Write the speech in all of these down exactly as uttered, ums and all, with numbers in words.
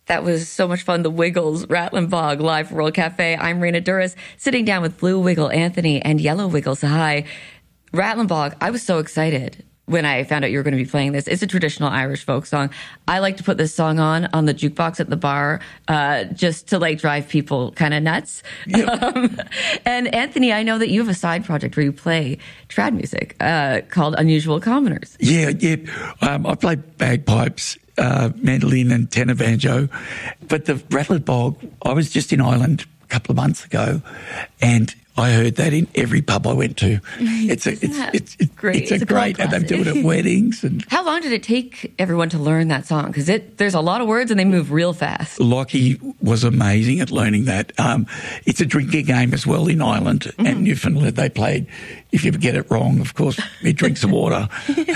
That was so much fun. The Wiggles, Rattling Bog, live from World Cafe. I'm Raina Duras, sitting down with Blue Wiggle Anthony and Yellow Wiggle Sahai. Rattling Bog, I was so excited when I found out you were going to be playing this. It's a traditional Irish folk song. I like to put this song on on the jukebox at the bar, uh, just to like drive people kind of nuts. Yep. Um, and Anthony, I know that you have a side project where you play trad music, uh, called Unusual Commoners. Yeah, yeah. Um, I play bagpipes, uh, mandolin and tenor banjo. But the Rattling Bog, I was just in Ireland a couple of months ago, and I heard that in every pub I went to. It's a, it's, it's, it's great. It's, it's a, a great, and they do it at weddings. And how long did it take everyone to learn that song? Because it there's a lot of words and they move real fast. Lockie was amazing at learning that. Um, it's a drinking game as well in Ireland mm-hmm. and Newfoundland. They played. If you get it wrong, of course, you drink some water.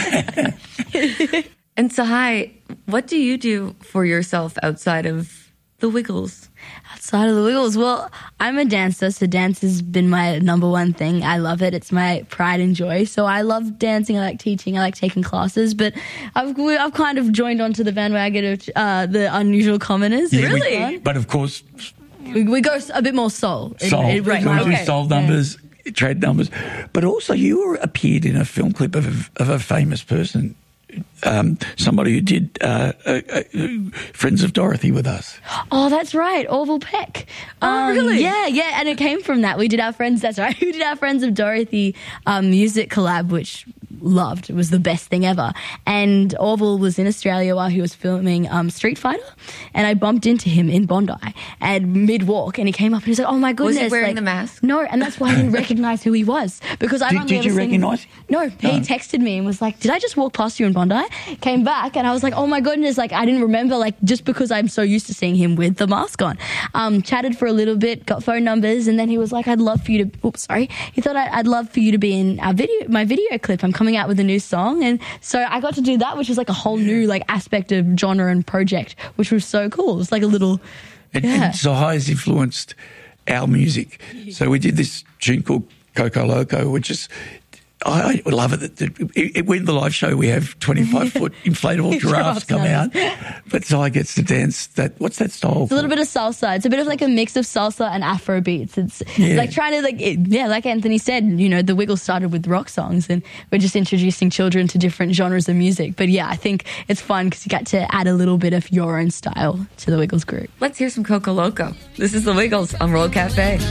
And Sahai, what do you do for yourself outside of the Wiggles? Outside of the Wiggles, well, I'm a dancer, so dance has been my number one thing. I love it. It's my pride and joy. So I love dancing. I like teaching. I like taking classes. But I've I've kind of joined onto the bandwagon of uh, the Unusual Commoners. Yeah, really? We, but of course, we, we go a bit more soul. Soul, it, it, right? We okay. do soul numbers, yeah. trad numbers. But also, you were, appeared in a film clip of a, of a famous person. Um, somebody who did uh, uh, uh, Friends of Dorothy with us. Oh, that's right, Orville Peck. Oh, um, really? Yeah, yeah, and it came from that. We did our Friends, that's right, we did our Friends of Dorothy um, music collab, which loved. It was the best thing ever. And Orville was in Australia while he was filming um, Street Fighter, and I bumped into him in Bondi and mid-walk, and he came up and he was like, oh my goodness. Was he wearing like, the mask? No, and that's why I didn't recognise who he was, because I've Did, only did you ever seen recognise him? No, he No. texted me and was like, did I just walk past you in Bondi? Came back and I was like, oh my goodness, like I didn't remember, like just because I'm so used to seeing him with the mask on. Um, chatted for a little bit, got phone numbers, and then he was like, I'd love for you to, oops, sorry. He thought I'd, I'd love for you to be in our video, my video clip. I'm coming out with a new song. And so I got to do that, which was like a whole new like aspect of genre and project, which was so cool. It was like a little, and, yeah. and Sahai has influenced our music. So we did this tune called Coco Loco, which is, I, I love it. That it, it, when the live show, we have twenty-five foot inflatable giraffes come out, but Sahai gets to dance that. What's that style? It's a little bit of salsa. It's a bit of like a mix of salsa and Afro beats. It's Yeah. like trying to like, it, yeah, like Anthony said, you know, the Wiggles started with rock songs and we're just introducing children to different genres of music. But yeah, I think it's fun because you get to add a little bit of your own style to the Wiggles group. Let's hear some Coco Loco. This is the Wiggles on World Cafe.